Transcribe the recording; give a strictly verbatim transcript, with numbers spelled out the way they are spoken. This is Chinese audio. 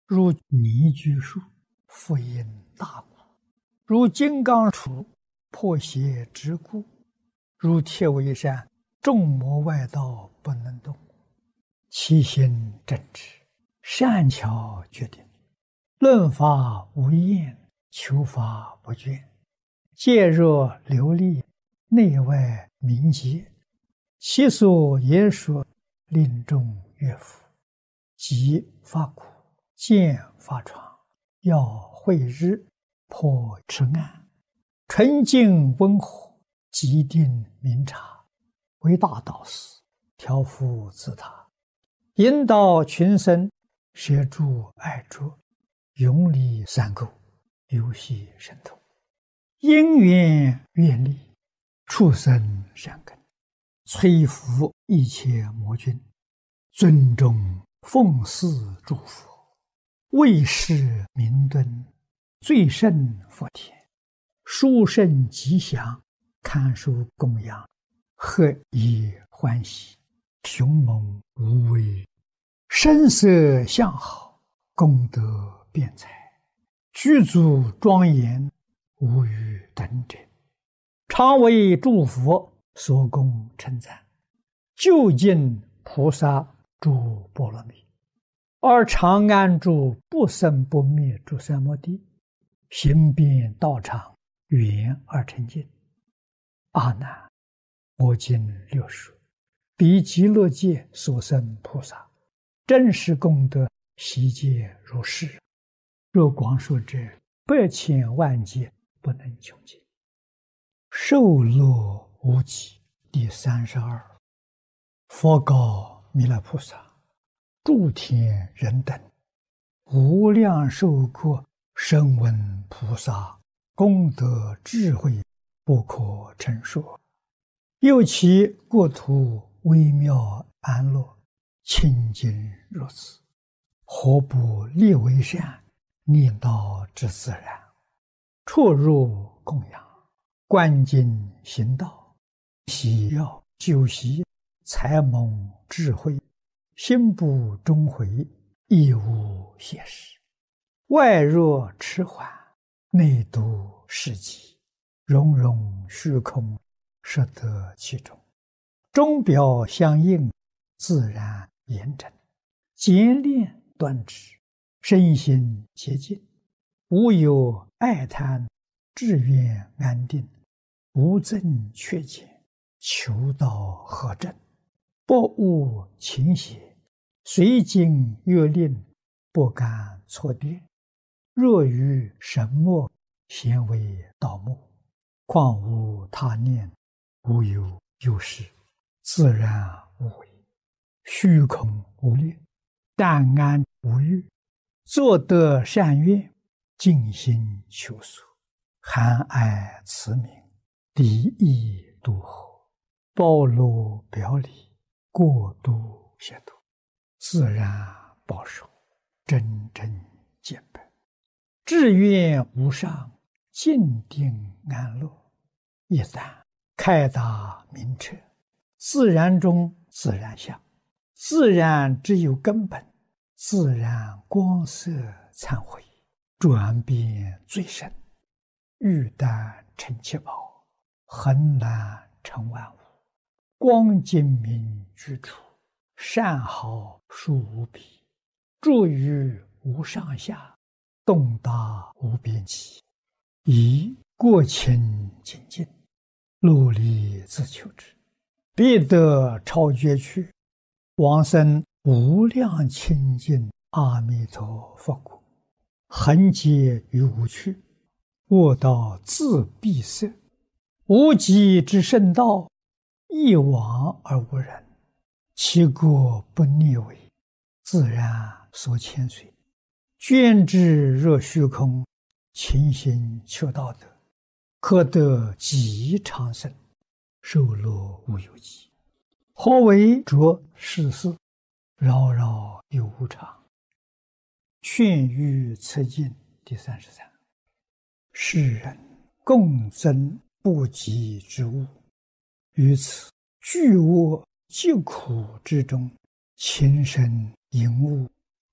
如泥居树，复因大鼓；如金刚杵，破邪之故；如铁围山，众魔外道不能动。其心正直，善巧决定，论法无厌，求法不倦，戒若流利，内外明洁。其所言说，令众悦服。即发苦，见发疮，要慧日，破痴暗，纯净温和，极定明察，为大导师，调伏自他，引导群生，摄诸爱着，永离三垢，游戏神通，因缘愿力，畜生善根，摧伏一切魔君，尊重奉祀诸佛，为世明敦，最胜佛田，殊胜吉祥，堪受供养，何以欢喜，雄猛无畏，声色相好，功德辩才，具足庄严，无与等者，常为诸佛所供称赞，究竟菩萨诸波罗蜜，而常安住不生不灭诸三摩地，行遍道场，圆而成净。阿难，我今六说，彼极乐界所生菩萨，真实功德悉皆如是。若光说者，百千万劫不能穷尽。受乐无极第三十二。佛告弥勒菩萨：诸天人等，无量寿国声闻菩萨功德智慧不可称说，又其国土微妙安乐，清净如此，何不立为善，念道之自然，出入供养，观经行道，喜要修习，才蒙智慧，心不终悔，亦无邪事。外若迟缓，内度世极，融融虚空，摄得其中，钟表相应，自然严整，简练端直，身心洁净，无有爱贪，志愿安定，无增缺减，求道合正，不误情邪，随经阅令，不敢错颠。若于神默，咸为道目，况无他念，无有有事，自然无为，虚空无念，淡安无欲，作得善愿，尽心求索，含爱慈悯，离意度合，包罗表里，过度协度，自然保守，真正见本，志愿无上，静定安乐。一旦开达明彻，自然中自然相，自然只有根本，自然光色忏悔，转变最深，欲但成七宝，恒难成万物，光精明居处，善好殊无比，住于无上下，动达无边际，以过清净尽，努力自求之，必得超绝去，往生无量清净阿弥陀佛国，恒劫于无趣，卧道自闭塞，无极之圣道，一往而无人，其国不逆违，自然所牵随，捐之若虚空，勤行求道德，可得极长生，寿乐无有极。何为着世事，扰扰有无常。劝喻此经第三十三。世人共增不及之物，于此巨恶疾苦之中，情深淫恶，